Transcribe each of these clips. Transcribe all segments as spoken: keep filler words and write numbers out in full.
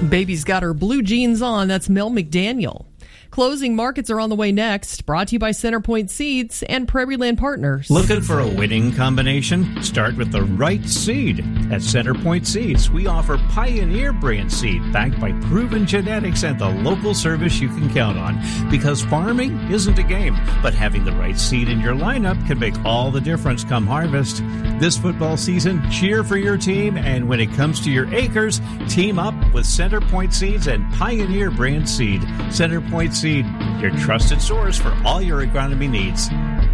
Baby's got her blue jeans on. That's Mel McDaniel. Closing markets are on the way next. Brought to you by Centerpoint Seeds and Prairie Land Partners. Looking for a winning combination? Start with the right seed. At Centerpoint Seeds, we offer Pioneer brand seed backed by proven genetics and the local service you can count on. Because farming isn't a game, but having the right seed in your lineup can make all the difference come harvest. This football season, cheer for your team, and when it comes to your acres, team up with Centerpoint Seeds and Pioneer brand seed. Centerpoint Seed, your trusted source for all your agronomy needs.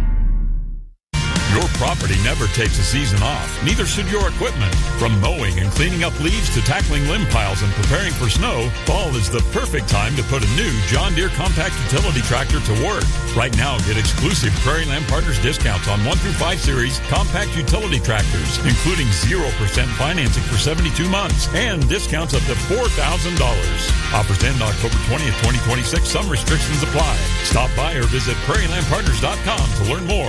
Your property never takes a season off, neither should your equipment. From mowing and cleaning up leaves to tackling limb piles and preparing for snow, fall is the perfect time to put a new John Deere compact utility tractor to work. Right now, get exclusive Prairie Land Partners discounts on one through five series compact utility tractors, including zero percent financing for seventy-two months and discounts up to four thousand dollars. Offers end October twentieth, twenty twenty-six. Some restrictions apply. Stop by or visit prairie land partners dot com to learn more.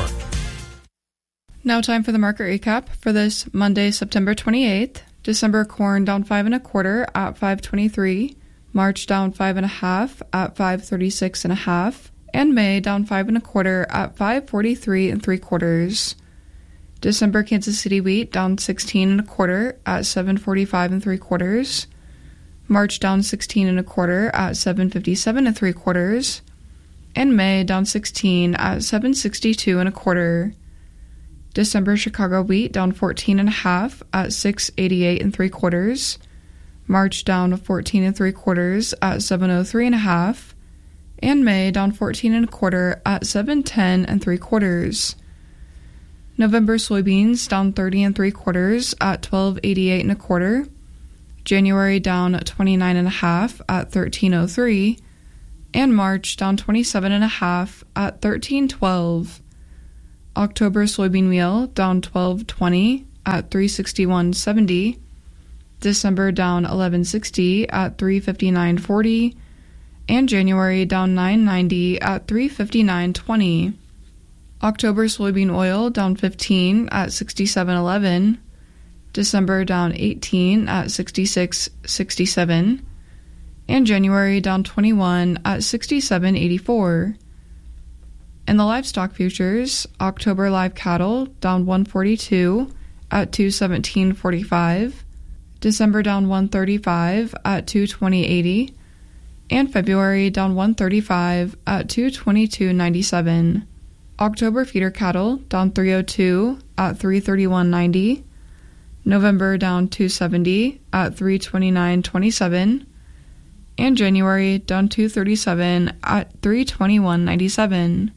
Now time for the market recap for this Monday, September twenty-eighth. December corn down five and a quarter at five twenty-three. March down five and a half at five thirty-six and a half. And May down five and a quarter at five forty-three and three quarters. December Kansas City wheat down sixteen and a quarter at seven forty-five and three quarters. March down sixteen and a quarter at seven fifty-seven and three quarters. And May down sixteen at seven sixty-two and a quarter. December Chicago wheat down fourteen and a half at six eighty-eight and three quarters. March down fourteen and three quarters at seven oh three and a half. And May down fourteen and a quarter at seven ten and three quarters. November soybeans down thirty and three quarters at twelve eighty-eight and a quarter. January down twenty-nine and a half at thirteen oh three. And March down twenty-seven and a half at thirteen twelve. October soybean meal down twelve twenty at three sixty-one seventy. December down eleven sixty at three fifty-nine forty. And January down nine ninety at three fifty-nine twenty. October soybean oil down fifteen at sixty-seven eleven. December down eighteen at sixty-six sixty-seven. And January down twenty-one at sixty-seven eighty-four. In the livestock futures, October live cattle down one forty-two at two seventeen forty-five, December down one thirty-five at two twenty eighty, and February down one thirty-five at two twenty-two ninety-seven. October feeder cattle down three oh two at three thirty-one ninety, November down two seventy at three twenty-nine twenty-seven, and January down two thirty-seven at three twenty-one ninety-seven.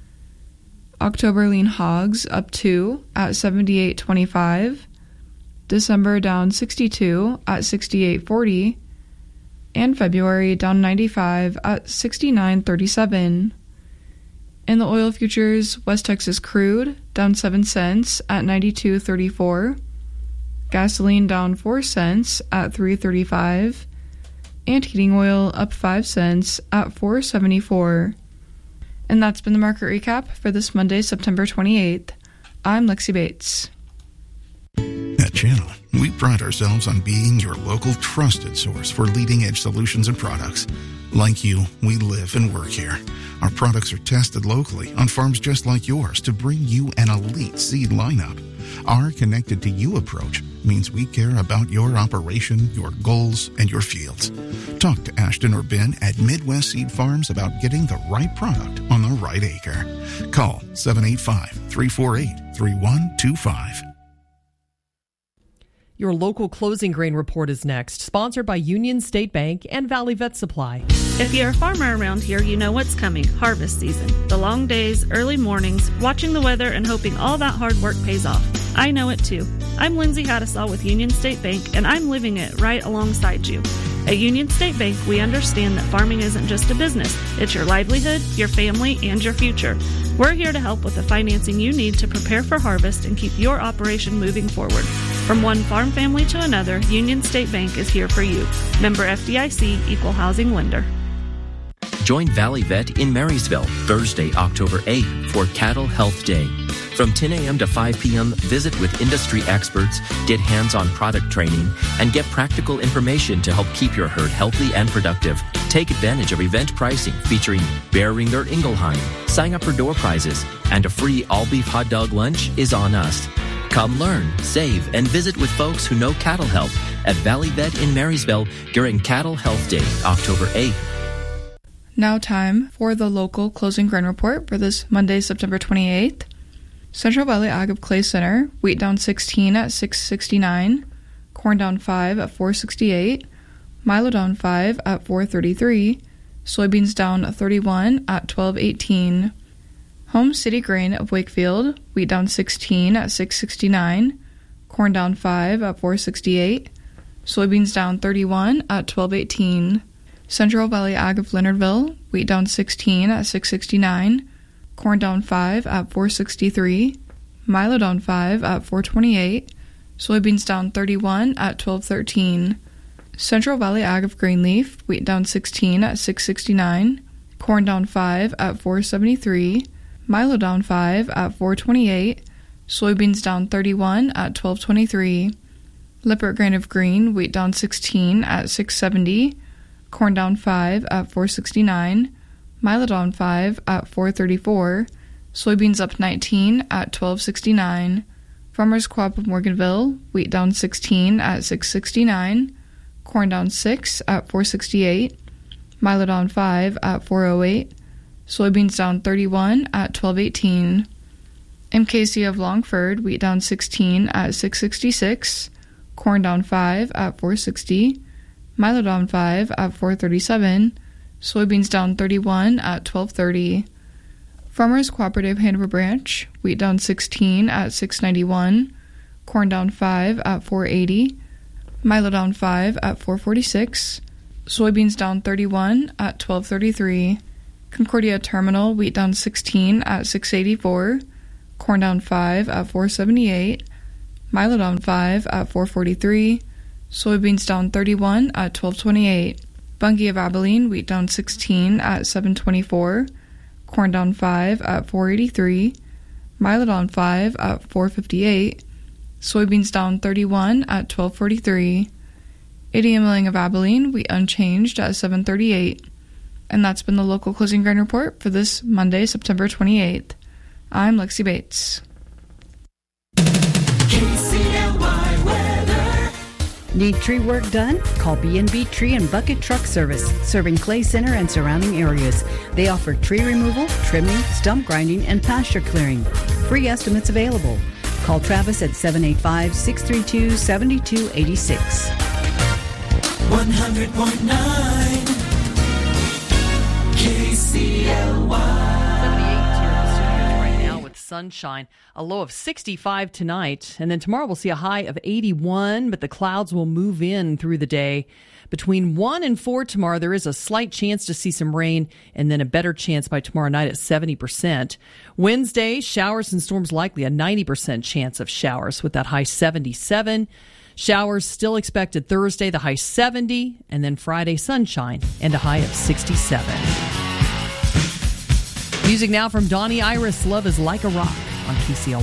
October lean hogs up two at seventy-eight twenty-five, December down sixty-two at sixty-eight forty, and February down ninety-five at sixty-nine thirty-seven. In the oil futures, West Texas crude down seven cents at ninety-two thirty-four, gasoline down four cents at three thirty-five, and heating oil up five cents at four seventy-four. And that's been the market recap for this Monday, September twenty-eighth. I'm Lexi Bates. At Channel, we pride ourselves on being your local trusted source for leading-edge solutions and products. Like you, we live and work here. Our products are tested locally on farms just like yours to bring you an elite seed lineup. Our connected to you approach means we care about your operation, your goals, and your fields. Talk to Ashton or Ben at Midwest Seed Farms about getting the right product on the right acre. Call seven eight five, three four eight, three one two five. Your local closing grain report is next, sponsored by Union State Bank and Valley Vet Supply. If you're a farmer around here, you know what's coming. Harvest season. The long days, early mornings, watching the weather and hoping all that hard work pays off. I know it too. I'm Lindsay Hadisall with Union State Bank, and I'm living it right alongside you. At Union State Bank, we understand that farming isn't just a business. It's your livelihood, your family, and your future. We're here to help with the financing you need to prepare for harvest and keep your operation moving forward. From one farm family to another, Union State Bank is here for you. Member F D I C, Equal Housing Lender. Join Valley Vet in Marysville Thursday, October eighth for Cattle Health Day. From ten a.m. to five p.m., visit with industry experts, get hands-on product training, and get practical information to help keep your herd healthy and productive. Take advantage of event pricing featuring Behringer Ingelheim. Sign up for door prizes, and a free all-beef hot dog lunch is on us. Come learn, save, and visit with folks who know cattle health at Valley Vet in Marysville during Cattle Health Day, October eighth. Now time for the local closing grain report for this Monday, September twenty-eighth. Central Valley Ag of Clay Center, wheat down sixteen at six sixty-nine, corn down five at four sixty-eight, milo down five at four thirty-three, soybeans down thirty-one at twelve eighteen. Home City Grain of Wakefield, wheat down sixteen at six sixty-nine, corn down five at four sixty-eight, soybeans down thirty-one at twelve eighteen. Central Valley Ag of Leonardville, wheat down sixteen at six sixty-nine, corn down five at four sixty-three, milo down five at four twenty-eight, soybeans down thirty-one at twelve thirteen. Central Valley Ag of Greenleaf, wheat down sixteen at six sixty-nine, corn down five at four seventy-three, milo down five at four twenty-eight, soybeans down thirty-one at twelve twenty-three. Lippert Grain of Green, wheat down sixteen at six seventy, corn down five at four sixty-nine, milo down five at four thirty-four, soybeans up nineteen at twelve sixty-nine. Farmers Co-op of Morganville, wheat down sixteen at six sixty-nine, corn down six at four sixty-eight, milo down five at four oh eight, soybeans down thirty-one at twelve eighteen. M K C of Longford, wheat down sixteen at six sixty-six, corn down five at four sixty, milo down five at four thirty-seven, soybeans down thirty-one at twelve thirty. Farmers Cooperative Hanover Branch, wheat down sixteen at six ninety-one, corn down five at four eighty, milo down five at four forty-six, soybeans down thirty-one at twelve thirty-three. Concordia Terminal, wheat down sixteen at six eighty-four, corn down five at four seventy-eight, milo down five at four forty-three, soybeans down thirty-one at twelve twenty-eight. Bungie of Abilene, wheat down sixteen at seven twenty-four, corn down five at four eighty-three, milo down five at four fifty-eight, soybeans down thirty-one at twelve forty-three. Idiom Milling of Abilene, wheat unchanged at seven thirty-eight. And that's been the local closing grain report for this Monday, September twenty-eighth. I'm Lexi Bates. K C L Y weather. Need tree work done? Call B and B Tree and Bucket Truck Service, serving Clay Center and surrounding areas. They offer tree removal, trimming, stump grinding, and pasture clearing. Free estimates available. Call Travis at seven eight five, six three two, seven two eight six. one hundred point nine K C L Y. seventy-eight here in the studios right now with sunshine. A low of sixty-five tonight. And then tomorrow we'll see a high of eighty-one, but the clouds will move in through the day. Between one and four tomorrow, there is a slight chance to see some rain, and then a better chance by tomorrow night at seventy percent. Wednesday, showers and storms likely, a ninety percent chance of showers with that high seventy-seven. Showers still expected Thursday, the high seventy, and then Friday, sunshine and a high of sixty-seven. Music now from Donnie Iris, Love is Like a Rock on K C L Y.